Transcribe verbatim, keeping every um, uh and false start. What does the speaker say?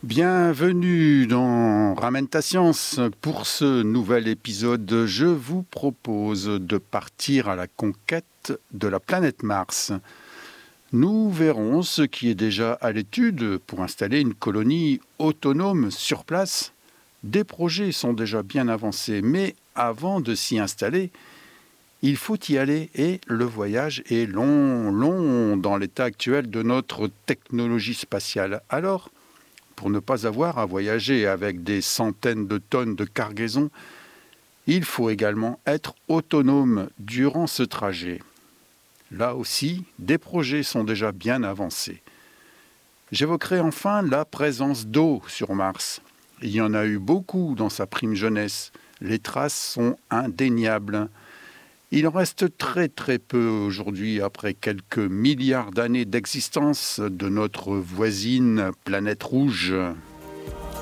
Bienvenue dans Ramène ta science. Pour ce nouvel épisode, je vous propose de partir à la conquête de la planète Mars. Nous verrons ce qui est déjà à l'étude pour installer une colonie autonome sur place. Des projets sont déjà bien avancés, mais avant de s'y installer, il faut y aller et le voyage est long, long dans l'état actuel de notre technologie spatiale. Alors, pour ne pas avoir à voyager avec des centaines de tonnes de cargaison, il faut également être autonome durant ce trajet. Là aussi, des projets sont déjà bien avancés. J'évoquerai enfin la présence d'eau sur Mars. Il y en a eu beaucoup dans sa prime jeunesse. Les traces sont indéniables. Il en reste très très peu aujourd'hui après quelques milliards d'années d'existence de notre voisine planète rouge.